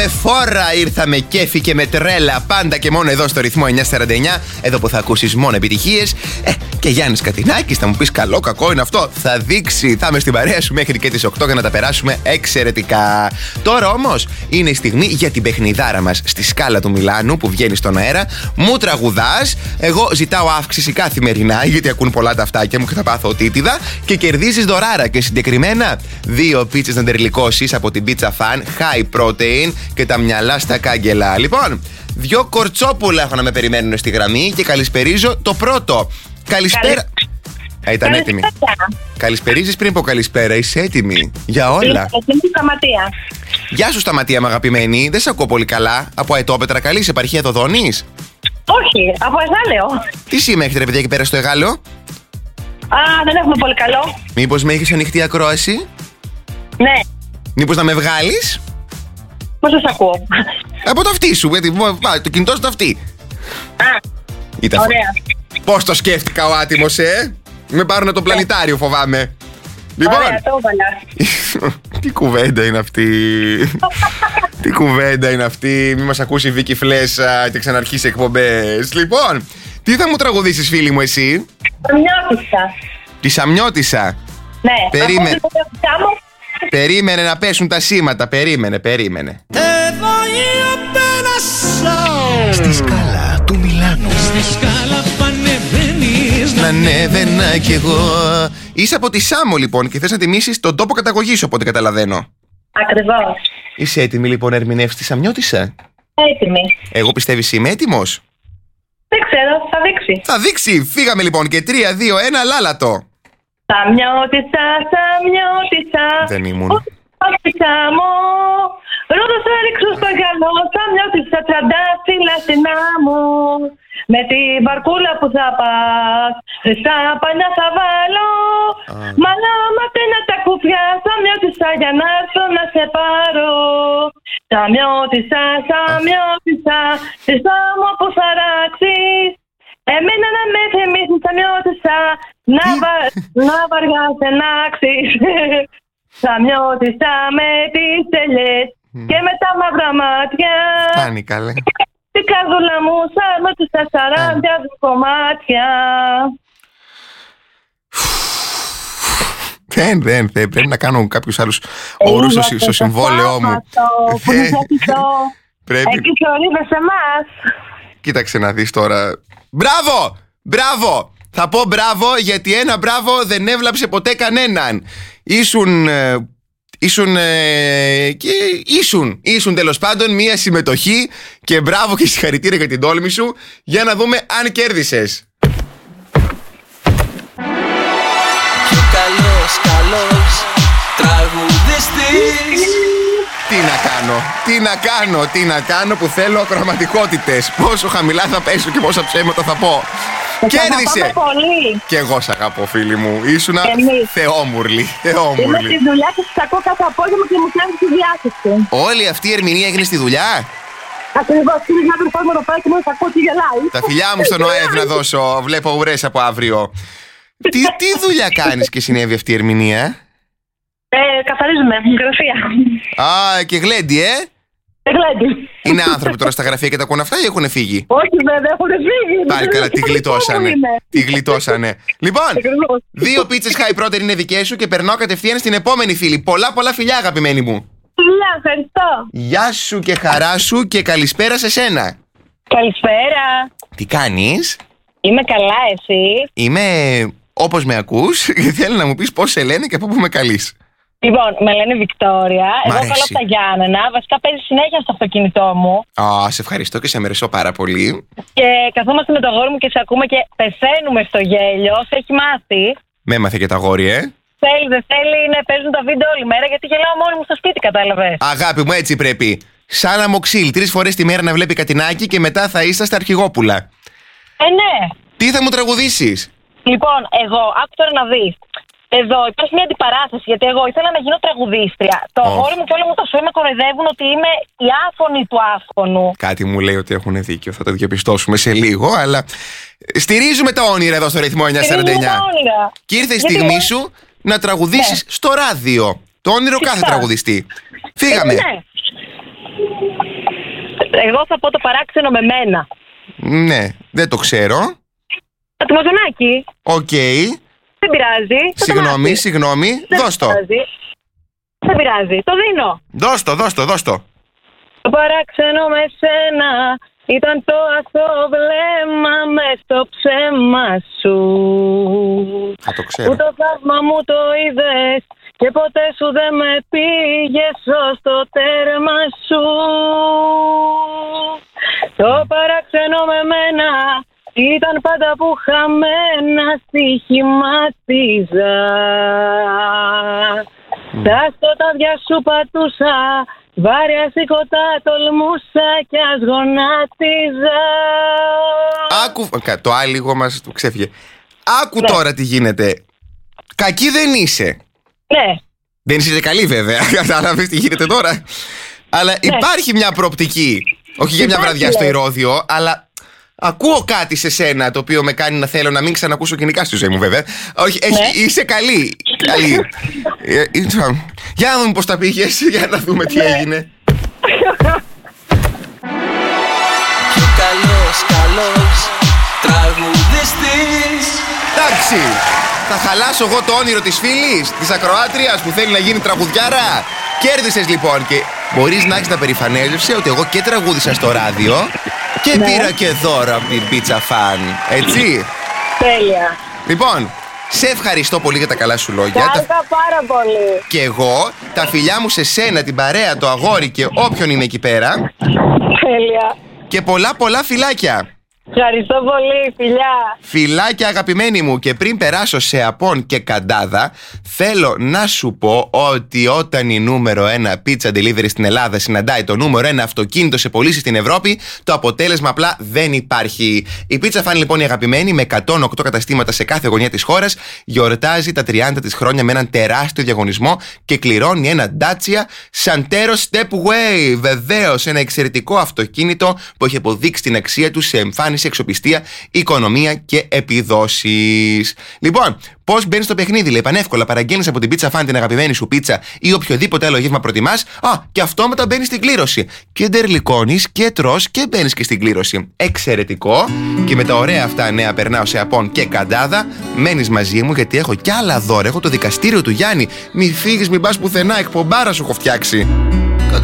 Με φόρα ήρθαμε κέφι και με τρέλα. Πάντα και μόνο εδώ στο ρυθμό 949. Εδώ που θα ακούσεις μόνο επιτυχίες. Και Γιάννης Κατινάκης, θα μου πεις καλό, κακό είναι αυτό. Θα δείξει, θα είμαι στην παρέα σου μέχρι και τις 8 για να τα περάσουμε εξαιρετικά. Τώρα όμως είναι η στιγμή για την παιχνιδάρα μας στη Σκάλα του Μιλάνου που βγαίνει στον αέρα. Μου τραγουδάς. Εγώ ζητάω αύξηση καθημερινά γιατί ακούν πολλά τα αυτάκια μου και θα πάθω οτίτιδα. Και κερδίζεις δωράρα και συγκεκριμένα 2 πίτσες να τερλικώσεις από την Pizza Fan High Protein και τα μυαλά στα κάγκελα. Λοιπόν, 2 κορτσόπουλα έχω να με περιμένουν στη γραμμή και καλησπερίζω το πρώτο. Καλησπέρα. Ήταν έτοιμη. Καλησπερίζεις πριν πω καλησπέρα, είσαι έτοιμη για όλα. Σταματία. Γεια σου Σταματία μου αγαπημένη, δεν σε ακούω πολύ καλά. Από Αετόπετρα καλή, σε επαρχία Δοδόνης? Όχι, από Εγάλεο. Τι σήμα έχετε ρε παιδιά εκεί πέρα στο Εγάλεο? Δεν έχουμε πολύ καλό. Μήπως με έχεις ανοιχτή ακρόαση? Ναι. Μήπως να με βγάλεις? Πώς σας ακούω? Από το αυτί σου, γιατί το κινητό στο αυτί. Ωραία. Πώς το σκέφτηκα ο άτιμος, Με πάρουν το πλανητάριο φοβάμαι. Λοιπόν, ωραία, το έβαλα. Τι κουβέντα είναι αυτή. Τι κουβέντα είναι αυτή. Μη μας ακούσει η Βίκη Φλέσσα και ξαναρχίσει εκπομπές. Λοιπόν, τι θα μου τραγουδήσεις φίλη μου εσύ? Σαμιώτισσα. Τη Σαμιώτισσα. Ναι. Περίμενε να πέσουν τα σήματα. Περίμενε. Στη Σκάλα του Μιλάνου. Στη Σκάλα πανεβαίνεις. Να ανέβαινα κι εγώ. Είσαι από τη Σάμο λοιπόν και θες να τιμήσεις τον τόπο καταγωγής σου, οπότε καταλαβαίνω. Ακριβώς. Είσαι έτοιμη λοιπόν να ερμηνεύσεις τη Σαμιώτισσα? Έτοιμη. Εγώ πιστεύεις είμαι έτοιμος? Δεν ξέρω, θα δείξει. Θα δείξει. Φύγαμε λοιπόν και 3, 2, 1, λάλατο. Σαμιώτισσα. Δεν ήμουν. Ρόδος θα ρίξω στο γυαλό, Σαμιώτισσα τραντάφυλλα στην άμμο. Με την μπαρκούλα που θα πας, στα πανιά θα βάλω. Μαλάματένα τα κουπιά, Σαμιώτισσα για να έρθω να σε πάρω. Σαμιώτισσα, στη Σάμο που θα ράξεις. Εμένα να με θυμίσεις Σαμιώτισσα, να βαριά σε νάξεις. Σαμιώτισσα με τις τελιές και με τα μαύρα μάτια. Φτάνει καλέ. Την καρδούλα μου Σαμιώτισσα 40 κομμάτια. Δεν, πρέπει να κάνω κάποιους άλλους όρους στο συμβόλαιό μου. Πρέπει. Εκεί χωρίδες εμάς. Κοίταξε να δεις τώρα. Μπράβο! Θα πω μπράβο γιατί ένα μπράβο δεν έβλαψε ποτέ κανέναν. Ήσουν τέλος πάντων μία συμμετοχή και μπράβο και συγχαρητήρια για την τόλμη σου. Για να δούμε αν κέρδισες. Και καλός τραγουδιστής. Τι να κάνω που θέλω ακροαματικότητες. Πόσο χαμηλά θα πέσω και πόσα ψέματα θα πω. Κέρδισε! Πολύ. Κι εγώ σ' αγαπώ φίλη μου. Ήσουνα θεόμουρλη. Είμαι στη δουλειά και σας ακούω κάθε απόγευμα και μου κάνεις τη διάθεση. Όλη αυτή η ερμηνεία έγινε στη δουλειά. Ακριβώς, είναι μια αδερφός μου εδώ πέρα και μου σας ακούω και γελάει. Τα φιλιά μου στον ΟΕΔ να δώσω. Βλέπω ουρές από αύριο. Τι δουλειά κάνεις και συνέβη αυτή η ερμηνεία? Καθαρίζουμε, γραφεία. Και γλέντι, Γλέντι. Είναι άνθρωποι τώρα στα γραφεία και τα ακούνε αυτά ή έχουν φύγει? Όχι βέβαια, έχουν φύγει. Πάλι καλά, τη γλιτώσανε. Λοιπόν, 2 πίτσες high protein είναι δικές σου και περνάω κατευθείαν στην επόμενη φίλη. Πολλά φιλιά αγαπημένη μου. Φιλιά, ευχαριστώ. Γεια σου και χαρά σου και καλησπέρα σε σένα. Καλησπέρα. Τι κάνεις? Είμαι καλά, εσύ? Είμαι όπως με ακούς και θέλω να μου πεις πώς σε λένε και από πού με καλείς. Λοιπόν, με λένε Βικτόρια. Εγώ καλώ από τα Γιάννενα. Βασικά παίζει συνέχεια στο αυτοκίνητό μου. Σε ευχαριστώ και σε μερισσώ πάρα πολύ. Και καθόμαστε με το αγόρι μου και σε ακούμε και πεθαίνουμε στο γέλιο. Σε έχει μάθει. Με έμαθε και το αγόρι, Θέλει, δεν θέλει, παίζουν τα βίντεο όλη μέρα γιατί γελάω μόνη μου στο σπίτι, κατάλαβες. Αγάπη μου, έτσι πρέπει. Σαν αμοξύλ, 3 φορές τη μέρα να βλέπει Κατινάκι και μετά θα είσαστε αρχηγόπουλα. Ναι. Τι θα μου τραγουδήσεις? Λοιπόν, εγώ, άκου τώρα να δεις. Εδώ υπάρχει μια αντιπαράθεση, γιατί εγώ ήθελα να γίνω τραγουδίστρια. Το αγόρι μου και όλο μου το σώμα με κοροϊδεύουν ότι είμαι η άφωνη του άφωνου. Κάτι μου λέει ότι έχουν δίκιο, θα το διαπιστώσουμε σε λίγο, αλλά στηρίζουμε τα όνειρα εδώ στο ρυθμό 949. Και ήρθε η στιγμή σου να τραγουδήσεις στο ράδιο. Το όνειρο κάθε τραγουδιστή. Φύγαμε. Εγώ θα πω το παράξενο με μένα. Ναι, δεν το ξέρω. Το Μαζονάκι. Οκ. Δεν πειράζει. Συγγνώμη. Δώσ' το. Δεν πειράζει. Το δίνω. Δώσ' το. Το παράξενο με σένα ήταν το αθώο βλέμμα μες στο ψέμα σου. Θα το ξέρω. Που το θαύμα μου το είδες και ποτέ σου δεν με πήγες ως το τέρμα σου. Το παράξενο με μένα ήταν πάντα που χαμένα στοιχημάτιζα. Τα σκοτάδια σου πατούσα, βάρια σηκωτά τολμούσα κι ας γονάτιζα. Άκου, το άλλο μας του ξέφυγε. Άκου τώρα τι γίνεται. Κακή δεν είσαι. Ναι. Δεν είσαι καλή βέβαια, κατάλαβες τι γίνεται τώρα. Αλλά υπάρχει μια προοπτική. Όχι για μια βραδιά στο Ηρώδειο, αλλά ακούω κάτι σε σένα το οποίο με κάνει να θέλω να μην ξανακούσω κοινικά στη ζωή μου βέβαια. Όχι, είσαι καλή. Για να δούμε πώς τα πήγες, για να δούμε τι έγινε. Πιο καλός τραγουδιστής. Εντάξει, θα χαλάσω εγώ το όνειρο της φίλης, της ακροάτριας που θέλει να γίνει τραγουδιάρα. Κέρδισες λοιπόν και μπορείς να έχεις να περηφανεύεσαι ότι εγώ και τραγούδισα στο ράδιο και πήρα και δώρο από την Pizza Fan, έτσι. Τέλεια. Λοιπόν, σε ευχαριστώ πολύ για τα καλά σου λόγια. Χάρηκα πάρα πολύ. Και εγώ, τα φιλιά μου σε σένα, την παρέα, το αγόρι και όποιον είναι εκεί πέρα. Τέλεια. Και πολλά φιλάκια. Ευχαριστώ πολύ, φιλιά. Φιλάκια αγαπημένοι μου, και πριν περάσω σε Απών και Καντάδα, θέλω να σου πω ότι όταν η νούμερο 1 pizza delivery στην Ελλάδα συναντάει το νούμερο 1 αυτοκίνητο σε πωλήσεις στην Ευρώπη, το αποτέλεσμα απλά δεν υπάρχει. Η Pizza Fan λοιπόν, η αγαπημένη, με 108 καταστήματα σε κάθε γωνιά της χώρας, γιορτάζει τα 30 της χρόνια με έναν τεράστιο διαγωνισμό και κληρώνει ένα Dacia Santero Stepway. Βεβαίως, ένα εξαιρετικό αυτοκίνητο που έχει αποδείξει την αξία του σε εμφάνιση, εξοπιστία, οικονομία και επιδόσεις. Λοιπόν, πώς μπαίνεις στο παιχνίδι? Λέει πανεύκολα. Παραγγέλνεις από την Pizza Fan την αγαπημένη σου πίτσα ή οποιοδήποτε άλλο γεύμα προτιμάς. Και αυτόματα μπαίνεις στην κλήρωση. Και ντερλικώνεις και τρως και μπαίνεις και στην κλήρωση. Εξαιρετικό. Και με τα ωραία αυτά νέα περνάω σε Απών και Καντάδα. Μένεις μαζί μου γιατί έχω κι άλλα δώρα. Έχω το δικαστήριο του Γιάννη. Μη φύγεις, μην πας πουθενά. Εκπομπάρα σου έχω φτιάξει.